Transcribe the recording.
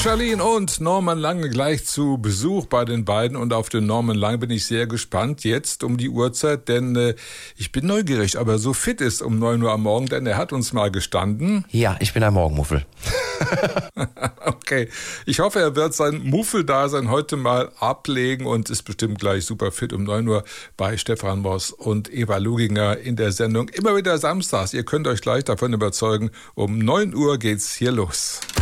Charlene und Norman Lange gleich zu Besuch bei den beiden, und auf den Norman Lange bin ich sehr gespannt jetzt um die Uhrzeit, denn ich bin neugierig, ob er so fit ist um 9 Uhr am Morgen, denn er hat uns mal gestanden. Ja, ich bin ein Morgenmuffel. Okay, ich hoffe, er wird sein Muffeldasein heute mal ablegen und ist bestimmt gleich super fit um 9 Uhr bei Stefan Moss und Eva Luginger in der Sendung. Immer wieder samstags, ihr könnt euch gleich davon überzeugen, um 9 Uhr geht's hier los.